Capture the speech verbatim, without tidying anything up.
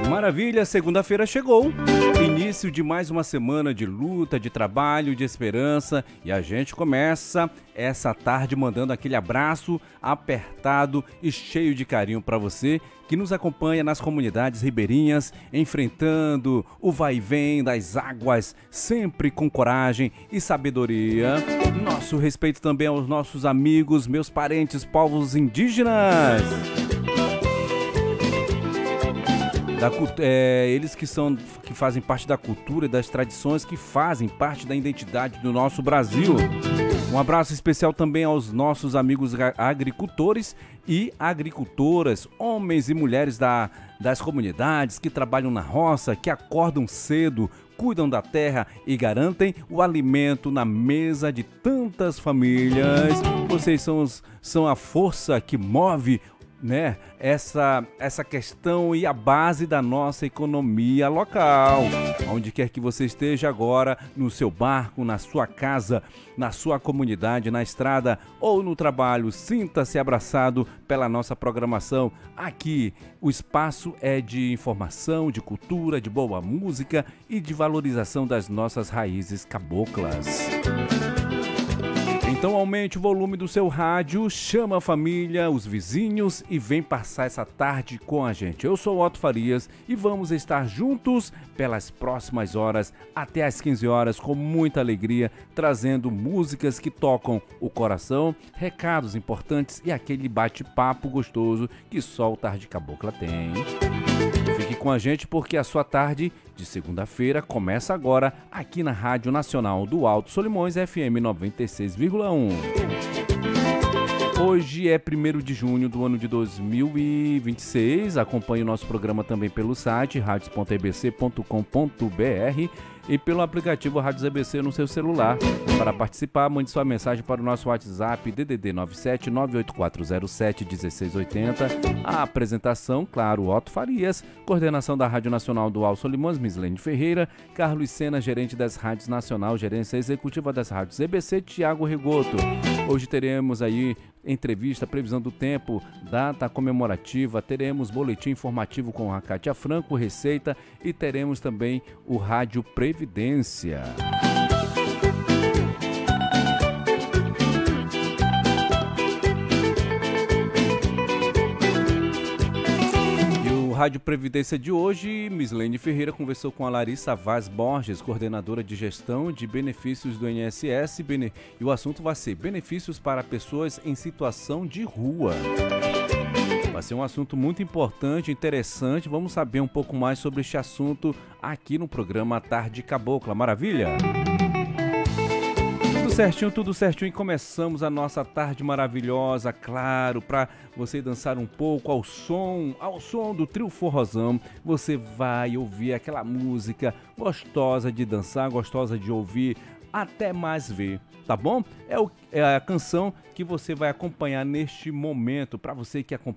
Maravilha, segunda-feira chegou. Início de mais uma semana de luta, de trabalho, de esperança. E a gente começa essa tarde mandando aquele abraço apertado e cheio de carinho para você que nos acompanha nas comunidades ribeirinhas, enfrentando o vai e vem das águas, sempre com coragem e sabedoria. Nosso respeito também aos nossos amigos, meus parentes, povos indígenas. Da, é, eles que, são, que fazem parte da cultura e das tradições que fazem parte da identidade do nosso Brasil. Um abraço especial também aos nossos amigos agricultores e agricultoras, homens e mulheres da, das comunidades que trabalham na roça, que acordam cedo, cuidam da terra e garantem o alimento na mesa de tantas famílias. Vocês são, os, são a força que move, né, essa, essa questão e a base da nossa economia local. Onde quer que você esteja agora, no seu barco, na sua casa, na sua comunidade, na estrada ou no trabalho, sinta-se abraçado pela nossa programação. Aqui o espaço é de informação, de cultura, de boa música e de valorização das nossas raízes caboclas. Então aumente o volume do seu rádio, chama a família, os vizinhos e vem passar essa tarde com a gente. Eu sou o Otto Farias e vamos estar juntos pelas próximas horas, até às quinze horas, com muita alegria, trazendo músicas que tocam o coração, recados importantes e aquele bate-papo gostoso que só o Tarde Cabocla tem. Fique com a gente porque a sua tarde de segunda-feira começa agora aqui na Rádio Nacional do Alto Solimões, F M noventa e seis vírgula um. Hoje é primeiro de junho do ano de dois mil e vinte e seis. Acompanhe o nosso programa também pelo site radios ponto e b c ponto com ponto b r e pelo aplicativo Rádios E B C no seu celular. Para participar, mande sua mensagem para o nosso WhatsApp D D D nove sete nove oito quatro zero sete um seis oito zero. A apresentação, claro, Otto Farias. Coordenação da Rádio Nacional do Alto Solimões, Mislene Ferreira. Carlos Sena, gerente das Rádios Nacional, gerência executiva das Rádios E B C, Tiago Rigoto. Hoje teremos aí entrevista, previsão do tempo, data comemorativa, teremos boletim informativo com a Cátia Franco, receita e teremos também o Rádio Previdência. Rádio Previdência de hoje, Mislene Ferreira conversou com a Larissa Vaz Borges, coordenadora de gestão de benefícios do I N S S, e o assunto vai ser benefícios para pessoas em situação de rua. Vai ser um assunto muito importante, interessante, vamos saber um pouco mais sobre este assunto aqui no programa Tarde Cabocla, maravilha? Tudo certinho, tudo certinho e começamos a nossa tarde maravilhosa, claro, para você dançar um pouco ao som, ao som do Trio Forrozão. Você vai ouvir aquela música gostosa de dançar, gostosa de ouvir, até mais ver, tá bom? É, o, é a canção que você vai acompanhar neste momento, para você que acompanha